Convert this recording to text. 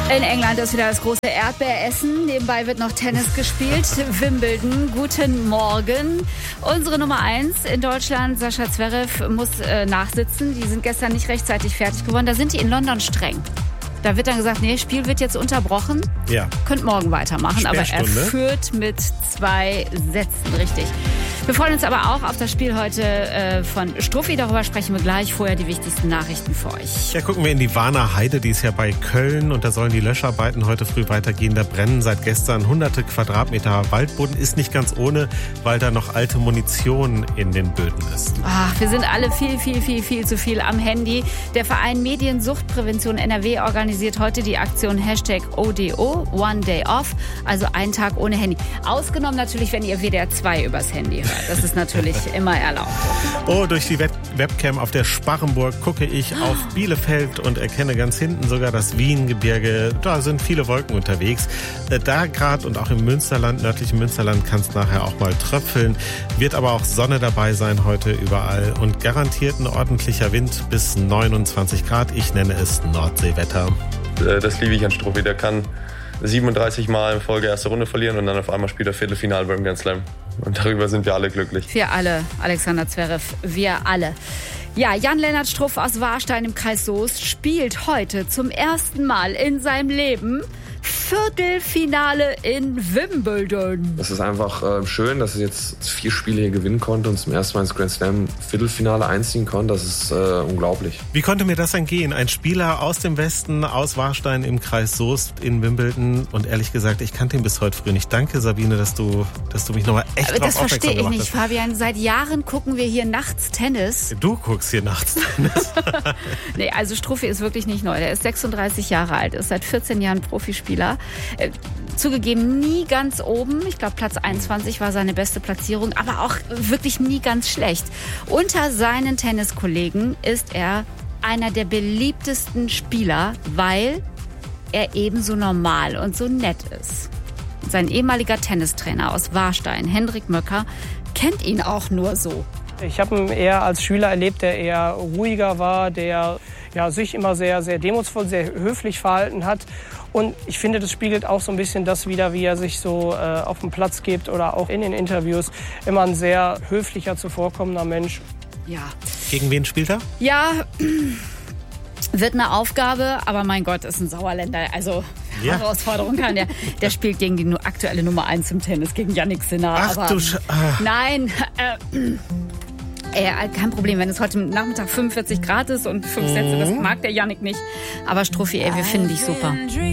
In England ist wieder das große Erdbeeressen. Nebenbei wird noch Tennis gespielt. Wimbledon, guten Morgen. Unsere Nummer 1 in Deutschland, Sascha Zverev, muss nachsitzen. Die sind gestern nicht rechtzeitig fertig geworden. Da sind die in London streng. Da wird dann gesagt, nee, Spiel wird jetzt unterbrochen. Ja. Könnt morgen weitermachen. Aber er führt mit 2 Sätzen, richtig. Wir freuen uns aber auch auf das Spiel heute von Struffi. Darüber sprechen wir gleich. Vorher die wichtigsten Nachrichten für euch. Ja, gucken wir in die Warner Heide. Die ist ja bei Köln. Und da sollen die Löscharbeiten heute früh weitergehen. Da brennen seit gestern hunderte Quadratmeter Waldboden. Ist nicht ganz ohne, weil da noch alte Munition in den Böden ist. Ach, wir sind alle viel zu viel am Handy. Der Verein Mediensuchtprävention NRW organisiert heute die Aktion #ODO, One Day Off. Also ein Tag ohne Handy. Ausgenommen natürlich, wenn ihr WDR 2 übers Handy hört. Das ist natürlich immer erlaubt. Oh, durch die Webcam auf der Sparrenburg gucke ich auf Bielefeld und erkenne ganz hinten sogar das Wiengebirge. Da sind viele Wolken unterwegs. Da gerade und auch im Münsterland, nördlichen Münsterland, kann es nachher auch mal tröpfeln. Wird aber auch Sonne dabei sein heute überall und garantiert ein ordentlicher Wind bis 29 Grad. Ich nenne es Nordseewetter. Das liebe ich an Struffi. Der kann 37 Mal in Folge erste Runde verlieren und dann auf einmal spielt er Viertelfinale beim Grand Slam. Und darüber sind wir alle glücklich. Wir alle, Alexander Zverev, wir alle. Ja, Jan-Lennart Struff aus Warstein im Kreis Soest spielt heute zum ersten Mal in seinem Leben Viertelfinale in Wimbledon. Es ist einfach schön, dass ich jetzt 4 Spiele hier gewinnen konnte und zum ersten Mal ins Grand Slam Viertelfinale einziehen konnte. Das ist unglaublich. Wie konnte mir das denn gehen? Ein Spieler aus dem Westen, aus Warstein im Kreis Soest in Wimbledon. Und ehrlich gesagt, ich kannte ihn bis heute früh nicht. Danke, Sabine, dass du mich nochmal echt drauf aufmerksam gemacht hast. Das verstehe ich nicht, Fabian. Seit Jahren gucken wir hier nachts Tennis. Du guckst hier nachts Tennis. Nee, also Struffi ist wirklich nicht neu. Der ist 36 Jahre alt, ist seit 14 Jahren Profispieler. Zugegeben nie ganz oben. Ich glaube, Platz 21 war seine beste Platzierung, aber auch wirklich nie ganz schlecht. Unter seinen Tenniskollegen ist er einer der beliebtesten Spieler, weil er ebenso normal und so nett ist. Sein ehemaliger Tennistrainer aus Warstein, Hendrik Möcker, kennt ihn auch nur so. Ich habe ihn eher als Schüler erlebt, der eher ruhiger war, der sich immer sehr, sehr demutsvoll, sehr höflich verhalten hat. Und ich finde, das spiegelt auch so ein bisschen das wider, wie er sich so auf dem Platz gibt oder auch in den Interviews. Immer ein sehr höflicher, zuvorkommender Mensch. Ja. Gegen wen spielt er? Ja, wird eine Aufgabe, aber mein Gott, ist ein Sauerländer. Also Herausforderung kann der. Der spielt gegen die aktuelle Nummer 1 im Tennis, gegen Jannik Sinner. Ach du Nein, kein Problem, wenn es heute Nachmittag 45 Grad ist und 5 Sätze, das mag der Jannik nicht. Aber Struffi, wir finden dich super.